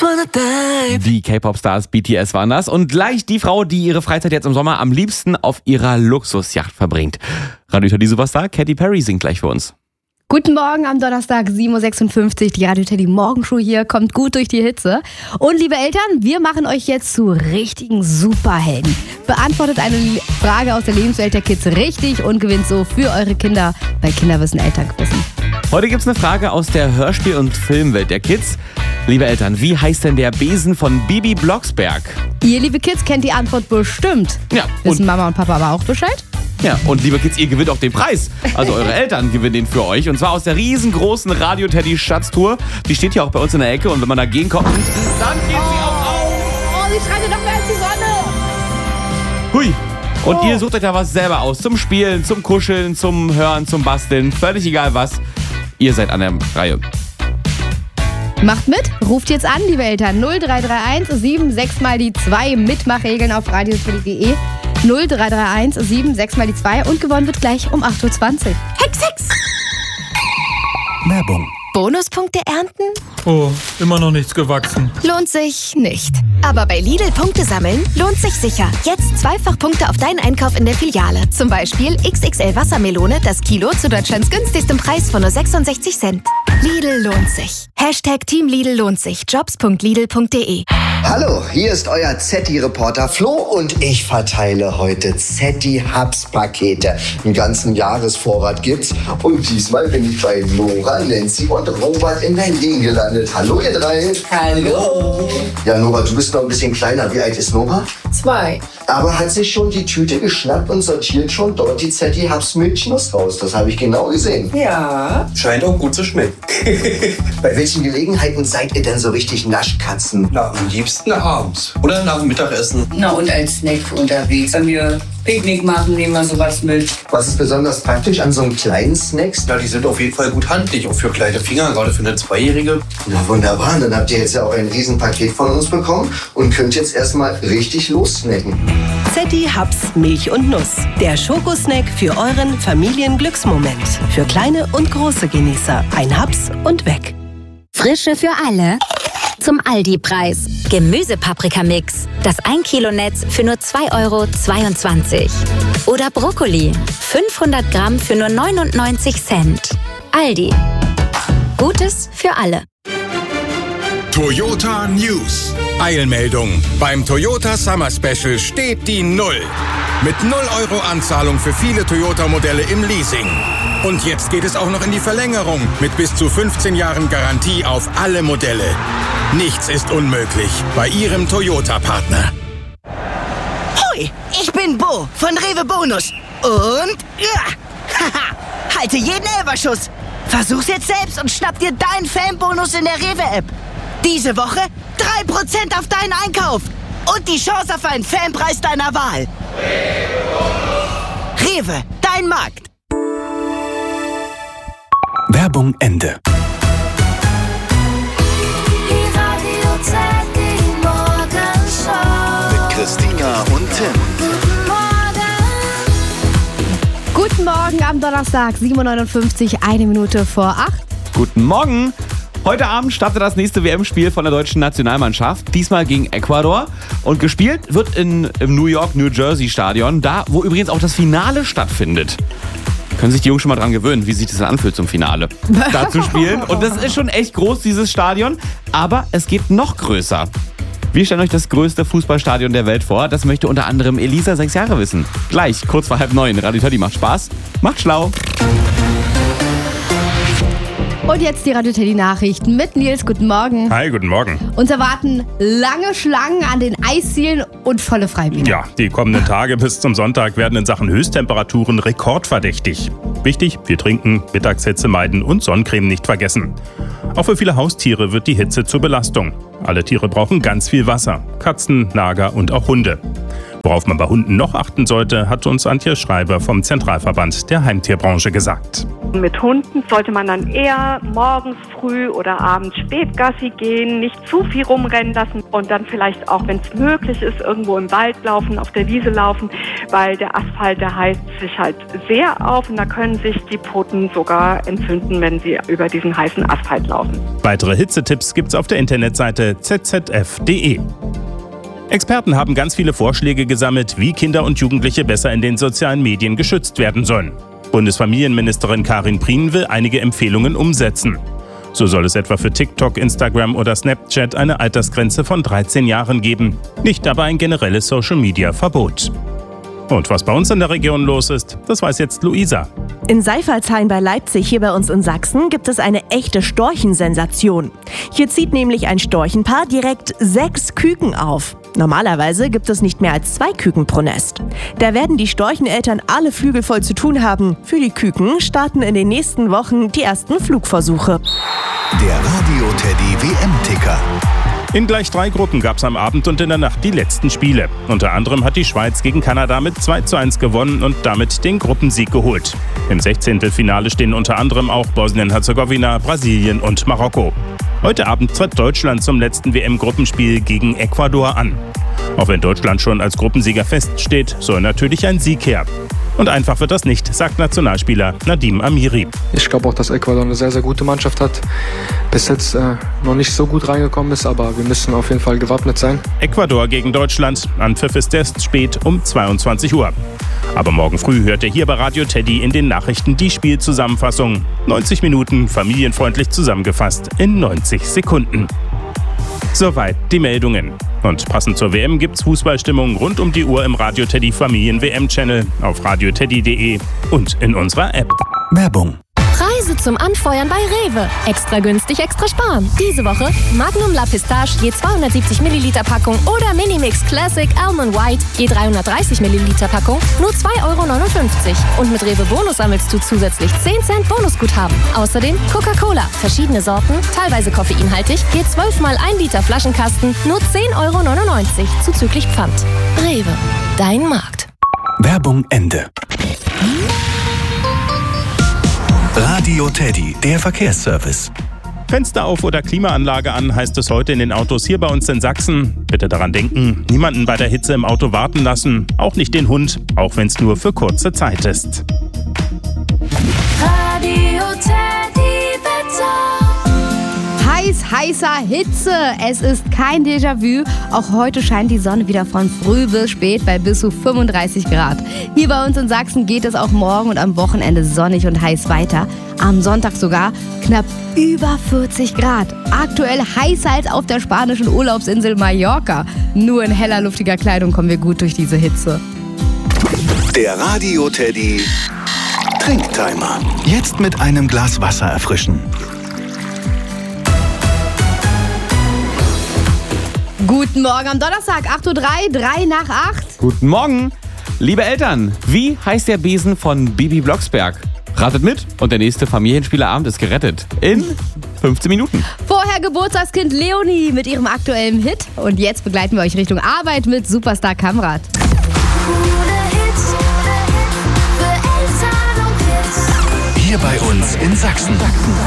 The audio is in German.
Die K-Pop-Stars BTS waren das. Und gleich die Frau, die ihre Freizeit jetzt im Sommer am liebsten auf ihrer Luxusjacht verbringt. Radio die Superstar Katy Perry singt gleich für uns. Guten Morgen am Donnerstag, 7.56 Uhr. Die Radio Teddy Morgenshow hier kommt gut durch die Hitze. Und liebe Eltern, wir machen euch jetzt zu richtigen Superhelden. Beantwortet eine Frage aus der Lebenswelt der Kids richtig und gewinnt so für eure Kinder bei Kinderwissen Elternquissen. Heute gibt's eine Frage aus der Hörspiel- und Filmwelt der Kids. Liebe Eltern, wie heißt denn der Besen von Bibi Blocksberg? Ihr, liebe Kids, kennt die Antwort bestimmt. Ja, Wissen Mama und Papa aber auch Bescheid? Ja, und liebe Kids, ihr gewinnt auch den Preis. Also eure Eltern gewinnen den für euch. Und zwar aus der riesengroßen Radio Teddy Schatztour. Die steht hier auch bei uns in der Ecke. Und wenn man dagegen kommt, dann geht sie auch auf. Oh, sie schreit noch mehr als die Sonne. Hui. Und ihr sucht euch da was selber aus. Zum Spielen, zum Kuscheln, zum Hören, zum Basteln. Völlig egal was. Ihr seid an der Reihe. Macht mit, ruft jetzt an, liebe Eltern. 0331 76 mal die 2. Mitmachregeln auf radioteddy.de. 0331 76 mal die 2 und gewonnen wird gleich um 8.20 Uhr. Hex! Werbung. Bonuspunkte ernten? Oh, immer noch nichts gewachsen. Lohnt sich nicht. Aber bei Lidl Punkte sammeln lohnt sich sicher. Jetzt zweifach Punkte auf deinen Einkauf in der Filiale. Zum Beispiel XXL Wassermelone, das Kilo zu Deutschlands günstigstem Preis von nur 66 Cent. Lidl lohnt sich. #Team Lidl lohnt sich. Jobs.lidl.de. Hallo, hier ist euer ZETI-Reporter Flo und ich verteile heute ZETI-Hubs-Pakete. Einen ganzen Jahresvorrat gibt's und diesmal bin ich bei Nora, Nancy und Robert in Berlin gelandet. Hallo ihr drei. Hallo. Ja, Nora, du bist noch ein bisschen kleiner. Wie alt ist Nora? 2. Aber hat sich schon die Tüte geschnappt und sortiert schon dort die ZETI-Hubs Milchnuss raus. Das habe ich genau gesehen. Ja. Scheint auch gut zu schmecken. Bei welchen Gelegenheiten seid ihr denn so richtig Naschkatzen? Na, am liebsten abends. Oder nach dem Mittagessen. Na, und als Snack unterwegs. Wenn wir Picknick machen, nehmen wir sowas mit. Was ist besonders praktisch an so einem kleinen Snacks? Na, die sind auf jeden Fall gut handlich, auch für kleine Finger, gerade für eine Zweijährige. Na wunderbar, dann habt ihr jetzt ja auch ein Riesenpaket von uns bekommen und könnt jetzt erstmal richtig lossnacken. ZETI-Hubs Milch und Nuss. Der Schokosnack für euren Familienglücksmoment. Für kleine und große Genießer. Ein Hubs und weg. Frische für alle zum Aldi-Preis. Gemüsepaprikamix. Das 1 Kilo Netz für nur 2,22 €. Oder Brokkoli. 500 Gramm für nur 99 Cent. Aldi. Gutes für alle. Toyota News. Eilmeldung. Beim Toyota Summer Special steht die 0. Mit 0 € Anzahlung für viele Toyota-Modelle im Leasing. Und jetzt geht es auch noch in die Verlängerung mit bis zu 15 Jahren Garantie auf alle Modelle. Nichts ist unmöglich bei Ihrem Toyota-Partner. Hoi, ich bin Bo von Rewe Bonus. Und halte jeden Elferschuss. Versuch's jetzt selbst und schnapp dir deinen Fanbonus in der Rewe-App. Diese Woche 3% auf deinen Einkauf. Und die Chance auf einen Fanpreis deiner Wahl. Rewe, dein Markt. Werbung Ende. Mit Christina und Tim. Guten Morgen am Donnerstag, 7.59 Uhr, 1 Minute vor 8. Guten Morgen. Heute Abend startet das nächste WM-Spiel von der deutschen Nationalmannschaft. Diesmal gegen Ecuador. Und gespielt wird im New York, New Jersey Stadion. Da, wo übrigens auch das Finale stattfindet. Können sich die Jungs schon mal dran gewöhnen, wie sich das anfühlt zum Finale. Da zu spielen. Und das ist schon echt groß, dieses Stadion. Aber es geht noch größer. Wir stellen euch das größte Fußballstadion der Welt vor. Das möchte unter anderem Elisa, 6 Jahre, wissen. Gleich, kurz vor 8:30. Radio Teddy macht Spaß. Macht schlau. Und jetzt die Radio Teddy Nachrichten mit Nils. Guten Morgen. Hi, guten Morgen. Uns erwarten lange Schlangen an den Eiszielen und volle Freibäder. Ja, die kommenden Tage bis zum Sonntag werden in Sachen Höchsttemperaturen rekordverdächtig. Wichtig, viel trinken, Mittagshitze meiden und Sonnencreme nicht vergessen. Auch für viele Haustiere wird die Hitze zur Belastung. Alle Tiere brauchen ganz viel Wasser. Katzen, Nager und auch Hunde. Worauf man bei Hunden noch achten sollte, hat uns Antje Schreiber vom Zentralverband der Heimtierbranche gesagt. Mit Hunden sollte man dann eher morgens früh oder abends spät Gassi gehen, nicht zu viel rumrennen lassen und dann vielleicht auch, wenn es möglich ist, irgendwo im Wald laufen, auf der Wiese laufen, weil der Asphalt, der heizt sich halt sehr auf und da können sich die Pfoten sogar entzünden, wenn sie über diesen heißen Asphalt laufen. Weitere Hitzetipps gibt's auf der Internetseite zzf.de. Experten haben ganz viele Vorschläge gesammelt, wie Kinder und Jugendliche besser in den sozialen Medien geschützt werden sollen. Bundesfamilienministerin Karin Prien will einige Empfehlungen umsetzen. So soll es etwa für TikTok, Instagram oder Snapchat eine Altersgrenze von 13 Jahren geben, nicht aber ein generelles Social-Media-Verbot. Und was bei uns in der Region los ist, das weiß jetzt Luisa. In Seifertshain bei Leipzig, hier bei uns in Sachsen, gibt es eine echte Storchensensation. Hier zieht nämlich ein Storchenpaar direkt 6 Küken auf. Normalerweise gibt es nicht mehr als 2 Küken pro Nest. Da werden die Storcheneltern alle Flügel voll zu tun haben. Für die Küken starten in den nächsten Wochen die ersten Flugversuche. Der Radio-Teddy WM-Ticker. In gleich 3 Gruppen gab es am Abend und in der Nacht die letzten Spiele. Unter anderem hat die Schweiz gegen Kanada mit 2:1 gewonnen und damit den Gruppensieg geholt. Im 16. Finale stehen unter anderem auch Bosnien-Herzegowina, Brasilien und Marokko. Heute Abend tritt Deutschland zum letzten WM-Gruppenspiel gegen Ecuador an. Auch wenn Deutschland schon als Gruppensieger feststeht, soll natürlich ein Sieg her. Und einfach wird das nicht, sagt Nationalspieler Nadim Amiri. Ich glaube auch, dass Ecuador eine sehr, sehr gute Mannschaft hat. Bis jetzt noch nicht so gut reingekommen ist, aber wir müssen auf jeden Fall gewappnet sein. Ecuador gegen Deutschland. Anpfiff ist erst spät um 22 Uhr. Aber morgen früh hört ihr hier bei Radio Teddy in den Nachrichten die Spielzusammenfassung. 90 Minuten familienfreundlich zusammengefasst in 90 Sekunden. Soweit die Meldungen. Und passend zur WM gibt's Fußballstimmung rund um die Uhr im Radio Teddy Familien WM-Channel, auf radioteddy.de und in unserer App. Werbung. Preise zum Anfeuern bei Rewe. Extra günstig, extra sparen. Diese Woche Magnum La Pistache je 270 Milliliter Packung oder Minimix Classic Almond White je 330 Milliliter Packung nur 2,59 €. Und mit Rewe Bonus sammelst du zusätzlich 10 Cent Bonusguthaben. Außerdem Coca-Cola, verschiedene Sorten, teilweise koffeinhaltig, je 12 mal 1 Liter Flaschenkasten nur 10,99 € zuzüglich Pfand. Rewe, dein Markt. Werbung Ende. Radio Teddy, der Verkehrsservice. Fenster auf oder Klimaanlage an, heißt es heute in den Autos hier bei uns in Sachsen. Bitte daran denken, niemanden bei der Hitze im Auto warten lassen, auch nicht den Hund, auch wenn es nur für kurze Zeit ist. Radio Teddy heißer Hitze. Es ist kein Déjà-vu. Auch heute scheint die Sonne wieder von früh bis spät bei bis zu 35 Grad. Hier bei uns in Sachsen geht es auch morgen und am Wochenende sonnig und heiß weiter. Am Sonntag sogar knapp über 40 Grad. Aktuell heißer als auf der spanischen Urlaubsinsel Mallorca. Nur in heller, luftiger Kleidung kommen wir gut durch diese Hitze. Der Radio Teddy Trinktimer. Jetzt mit einem Glas Wasser erfrischen. Guten Morgen am Donnerstag, 8:03 Uhr, 3 nach 8. Guten Morgen. Liebe Eltern, wie heißt der Besen von Bibi Blocksberg? Ratet mit und der nächste Familienspieleabend ist gerettet. In 15 Minuten. Vorher Geburtstagskind Leonie mit ihrem aktuellen Hit. Und jetzt begleiten wir euch Richtung Arbeit mit Superstar Kamrat. Hier bei uns in Sachsen.